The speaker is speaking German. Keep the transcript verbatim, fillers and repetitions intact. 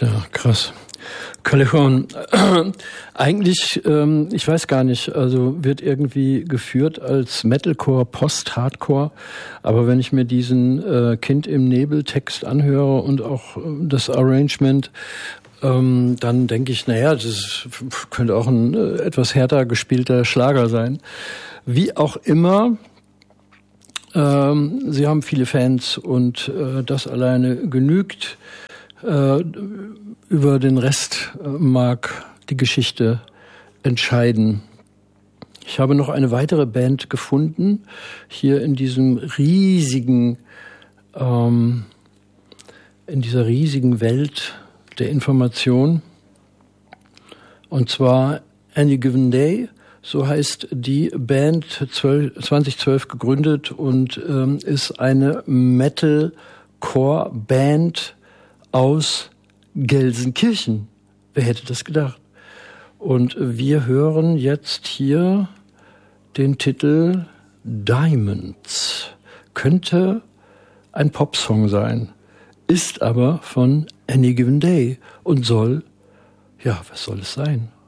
Tja, krass. Callejon, eigentlich, ähm, ich weiß gar nicht, also wird irgendwie geführt als Metalcore, Post-Hardcore, aber wenn ich mir diesen äh, Kind im Nebel-Text anhöre und auch äh, das Arrangement, ähm, dann denke ich, naja, das könnte auch ein äh, etwas härter gespielter Schlager sein. Wie auch immer, ähm, sie haben viele Fans und äh, das alleine genügt. Äh, über den Rest äh, mag die Geschichte entscheiden. Ich habe noch eine weitere Band gefunden, hier in diesem riesigen, ähm, in dieser riesigen Welt der Information. Und zwar Any Given Day, so heißt die Band, zwanzig zwölf gegründet und ähm, ist eine Metal-Core-Band aus Gelsenkirchen. Wer hätte das gedacht? Und wir hören jetzt hier den Titel Diamonds. Könnte ein Popsong sein, ist aber von Any Given Day und soll, ja, was soll es sein?